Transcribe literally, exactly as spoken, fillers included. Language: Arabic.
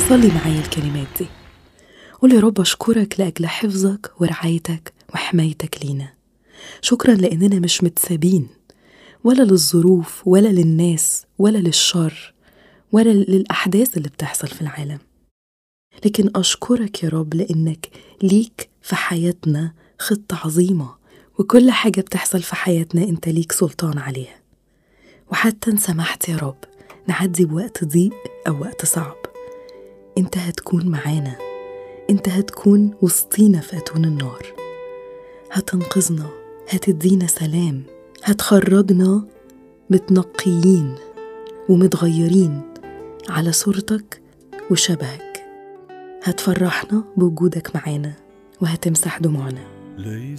صلي معايا الكلمات دي. قول يا رب أشكرك لأجل حفظك ورعايتك وحمايتك لينا. شكرا لأننا مش متسابين ولا للظروف ولا للناس ولا للشر ولا للأحداث اللي بتحصل في العالم، لكن أشكرك يا رب لأنك ليك في حياتنا خطة عظيمة، وكل حاجة بتحصل في حياتنا أنت ليك سلطان عليها. وحتى إن سمحت يا رب نعدي بوقت ضيق أو وقت صعب، أنت هتكون معانا، أنت هتكون وسطينا في أتون النار، هتنقذنا، هتدينا سلام، هتخرجنا متنقيين ومتغيرين على صورتك وشبهك، هتفرحنا بوجودك معانا وهتمسح دموعنا.